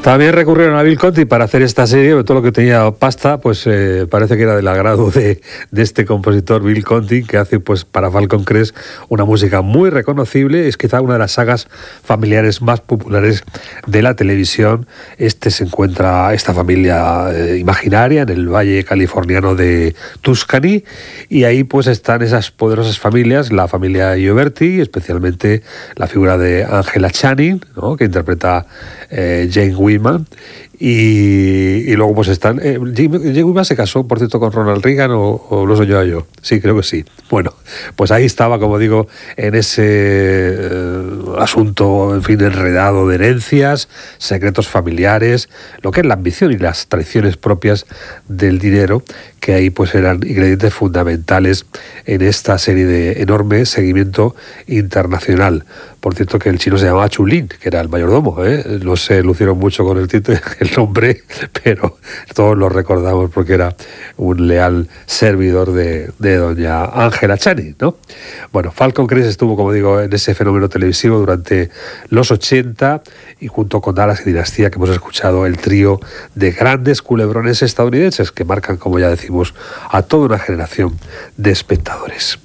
También recurrieron a Bill Conti para hacer esta serie, todo lo que tenía pasta, pues parece que era del agrado de este compositor Bill Conti, que hace pues para Falcon Crest una música muy reconocible. Es quizá una de las sagas familiares más populares de la televisión. Se encuentra esta familia imaginaria en el valle californiano de Tuscany, y ahí pues están esas poderosas familias, la familia Gioberti, especialmente la figura de Angela Channing, ¿no?, que interpreta Jane Wyman, y luego pues están Jane Wyman se casó, por cierto, con Ronald Reagan, o lo soy yo, sí, creo que sí. Bueno, pues ahí estaba, como digo, en ese asunto, en fin, enredado de herencias, secretos familiares, lo que es la ambición y las traiciones propias del dinero, que ahí pues eran ingredientes fundamentales en esta serie de enorme seguimiento internacional. Por cierto, que el chino se llamaba Chulín, que era el mayordomo, No se lucieron mucho con el título, el nombre, pero todos lo recordamos porque era un leal servidor de doña Angela Channing, ¿no? Bueno, Falcon Crest estuvo, como digo, en ese fenómeno televisivo durante los 80, y junto con Dallas y Dinastía, que hemos escuchado, el trío de grandes culebrones estadounidenses que marcan, como ya decimos, a toda una generación de espectadores.